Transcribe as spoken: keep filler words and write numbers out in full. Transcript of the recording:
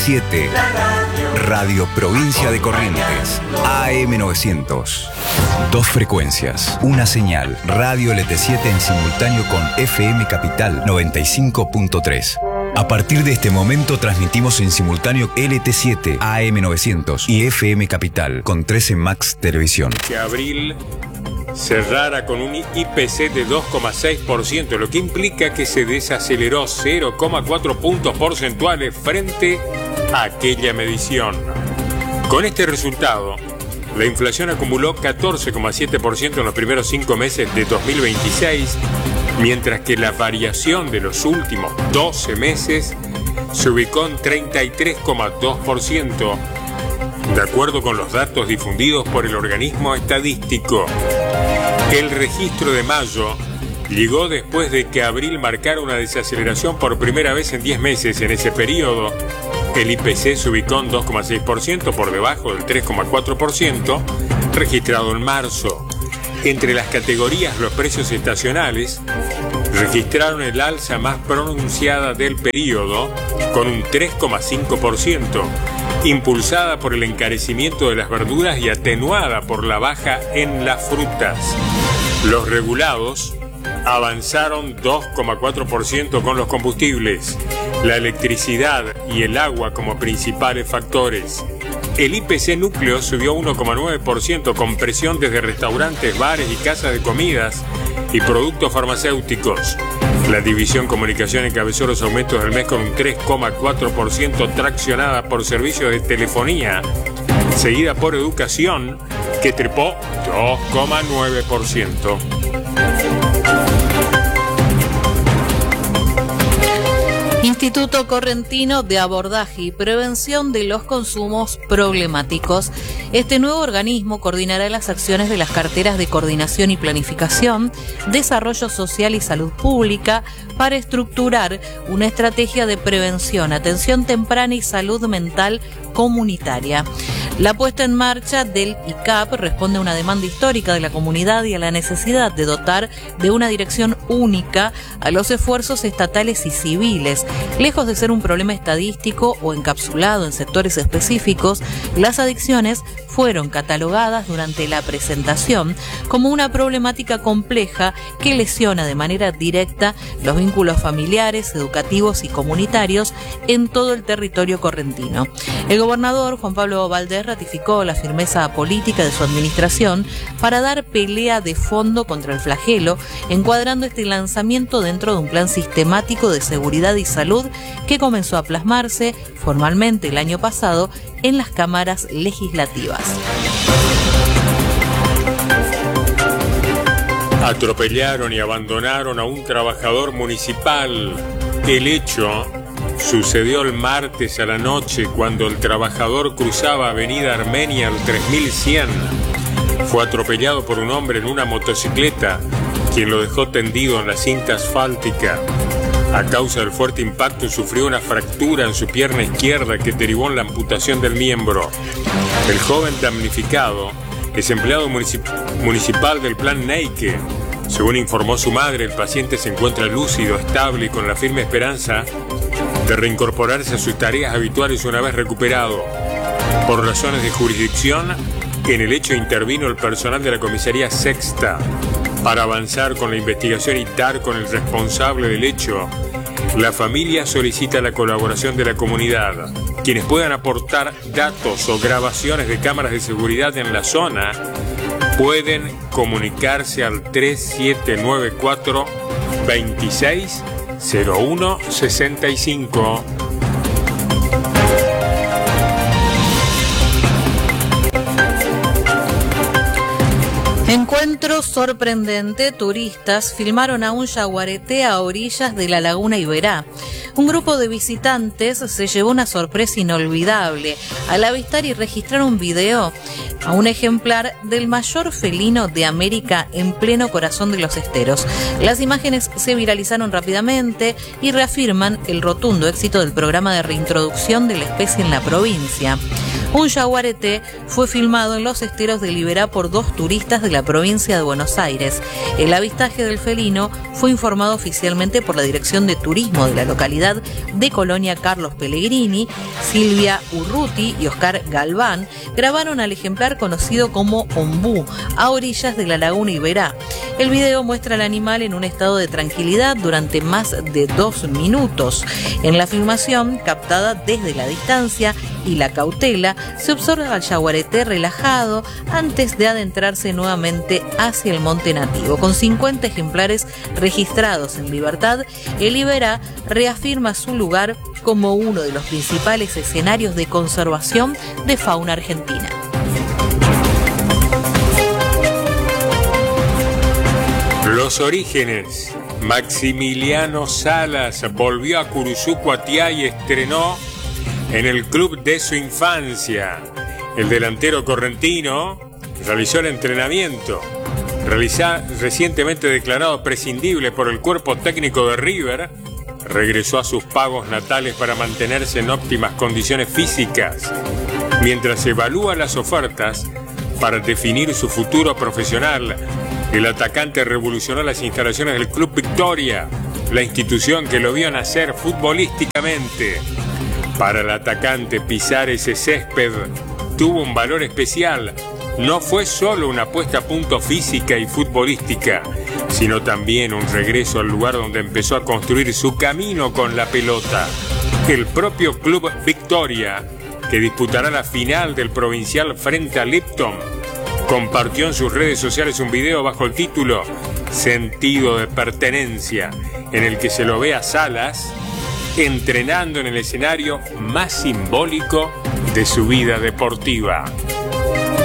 siete. Radio Provincia de Corrientes. A M novecientos. Dos frecuencias, una señal. Radio L T siete en simultáneo con F M Capital noventa y cinco punto tres. A partir de este momento transmitimos en simultáneo L T siete, A M novecientos y F M Capital con trece Max Televisión. Que abril cerrara con un I P C de dos coma seis por ciento, lo que implica que se desaceleró cero coma cuatro puntos porcentuales frente a aquella medición. Con este resultado, la inflación acumuló catorce coma siete por ciento en los primeros cinco meses de dos mil veintiséis, mientras que la variación de los últimos doce meses se ubicó en treinta y tres coma dos por ciento, de acuerdo con los datos difundidos por el organismo estadístico. El registro de mayo llegó después de que abril marcara una desaceleración por primera vez en diez meses. En ese periodo, el I P C se ubicó en dos coma seis por ciento, por debajo del tres coma cuatro por ciento registrado en marzo. Entre las categorías, los precios estacionales registraron el alza más pronunciada del periodo, con un tres coma cinco por ciento, impulsada por el encarecimiento de las verduras y atenuada por la baja en las frutas. Los regulados avanzaron dos coma cuatro por ciento con los combustibles, la electricidad y el agua como principales factores. El I P C núcleo subió uno coma nueve por ciento con presión desde restaurantes, bares y casas de comidas y productos farmacéuticos. La división comunicación encabezó los aumentos del mes con un tres coma cuatro por ciento traccionada por servicios de telefonía, seguida por educación, que trepó dos coma nueve por ciento. Instituto Correntino de Abordaje y Prevención de los Consumos Problemáticos. Este nuevo organismo coordinará las acciones de las carteras de Coordinación y Planificación, Desarrollo Social y Salud Pública para estructurar una estrategia de prevención, atención temprana y salud mental comunitaria. La puesta en marcha del I C A P responde a una demanda histórica de la comunidad y a la necesidad de dotar de una dirección única a los esfuerzos estatales y civiles. Lejos de ser un problema estadístico o encapsulado en sectores específicos, las adicciones fueron catalogadas durante la presentación como una problemática compleja que lesiona de manera directa los vínculos familiares, educativos y comunitarios en todo el territorio correntino. El gobernador Juan Pablo Valdés ratificó la firmeza política de su administración para dar pelea de fondo contra el flagelo, encuadrando este lanzamiento dentro de un plan sistemático de seguridad y salud que comenzó a plasmarse formalmente el año pasado en las cámaras legislativas. Atropellaron y abandonaron a un trabajador municipal. El hecho sucedió el martes a la noche cuando el trabajador cruzaba Avenida Armenia al tres mil cien. Fue atropellado por un hombre en una motocicleta, quien lo dejó tendido en la cinta asfáltica. A causa del fuerte impacto sufrió una fractura en su pierna izquierda que derivó en la amputación del miembro. El joven damnificado es empleado municip- municipal del Plan Neike. Según informó su madre, el paciente se encuentra lúcido, estable y con la firme esperanza de reincorporarse a sus tareas habituales una vez recuperado. Por razones de jurisdicción, en el hecho intervino el personal de la comisaría sexta. Para avanzar con la investigación y dar con el responsable del hecho, la familia solicita la colaboración de la comunidad. Quienes puedan aportar datos o grabaciones de cámaras de seguridad en la zona pueden comunicarse al tres siete nueve cuatro, veintiséis, cero uno sesenta y cinco. Encuentro sorprendente. Turistas filmaron a un yaguareté a orillas de la laguna Iberá. Un grupo de visitantes se llevó una sorpresa inolvidable al avistar y registrar un video a un ejemplar del mayor felino de América en pleno corazón de los esteros. Las imágenes se viralizaron rápidamente y reafirman el rotundo éxito del programa de reintroducción de la especie en la provincia. Un yaguareté fue filmado en los esteros de Liberá por dos turistas de la provincia de Buenos Aires. El avistaje del felino fue informado oficialmente por la Dirección de Turismo de la localidad de Colonia Carlos Pellegrini. Silvia Urruti y Oscar Galván grabaron al ejemplar conocido como ombú a orillas de la laguna Iberá. El video muestra al animal en un estado de tranquilidad durante más de dos minutos. En la filmación, captada desde la distancia y la cautela, se observa al yaguareté relajado antes de adentrarse nuevamente hacia el monte nativo. Con cincuenta ejemplares registrados en libertad, el Iberá reafirma su lugar como uno de los principales escenarios de conservación de fauna argentina. Los orígenes. Maximiliano Salas volvió a Curuzú, Cuatiá y estrenó en el club de su infancia. El delantero correntino realizó el entrenamiento, realiza, recientemente declarado prescindible por el cuerpo técnico de River, regresó a sus pagos natales para mantenerse en óptimas condiciones físicas, mientras evalúa las ofertas para definir su futuro profesional. El atacante revolucionó las instalaciones del Club Victoria, la institución que lo vio nacer futbolísticamente. Para el atacante, pisar ese césped tuvo un valor especial. No fue solo una puesta a punto física y futbolística, sino también un regreso al lugar donde empezó a construir su camino con la pelota. El propio Club Victoria, que disputará la final del provincial frente a Lipton, compartió en sus redes sociales un video bajo el título Sentido de Pertenencia, en el que se lo ve a Salas entrenando en el escenario más simbólico de su vida deportiva.